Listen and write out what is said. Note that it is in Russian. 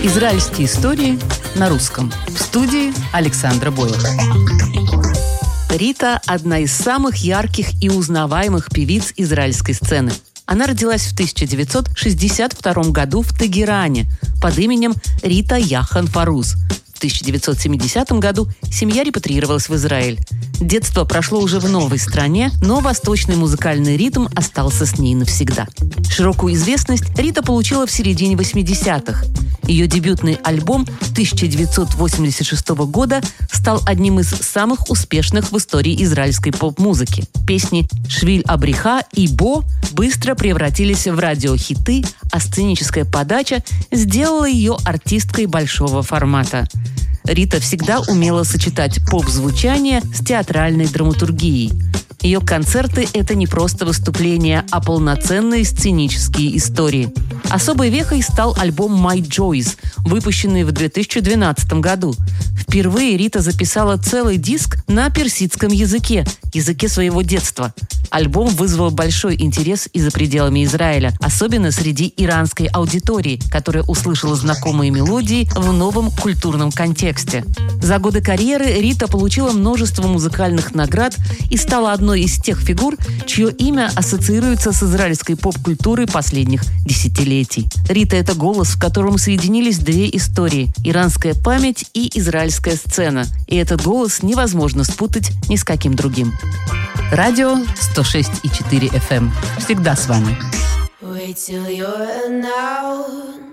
Израильские истории на русском. В студии Александра Боева. Рита – одна из самых ярких и узнаваемых певиц израильской сцены. Она родилась в 1962 году в Тегеране под именем Рита Яхан Фаруз. В 1970 году семья репатриировалась в Израиль. Детство прошло уже в новой стране, но восточный музыкальный ритм остался с ней навсегда. Широкую известность Рита получила в середине 80-х. Ее дебютный альбом 1986 года стал одним из самых успешных в истории израильской поп-музыки. Песни «Швиль Абриха» и «Бо» быстро превратились в радиохиты, а сценическая подача сделала ее артисткой большого формата. Рита всегда умела сочетать поп-звучание с театральной драматургией. Ее концерты – это не просто выступления, а полноценные сценические истории. Особой вехой стал альбом «My Joys», выпущенный в 2012 году. Впервые Рита записала целый диск на персидском языке своего детства. Альбом вызвал большой интерес и за пределами Израиля, особенно среди иранской аудитории, которая услышала знакомые мелодии в новом культурном контексте. За годы карьеры Рита получила множество музыкальных наград и стала одной из тех фигур, чье имя ассоциируется с израильской поп-культурой последних десятилетий. Рита – это голос, в котором соединились две истории – иранская память и израильская сцена. И этот голос невозможно спутать ни с каким другим. Радио 106,4 FM. Всегда с вами. Wait till you're announced.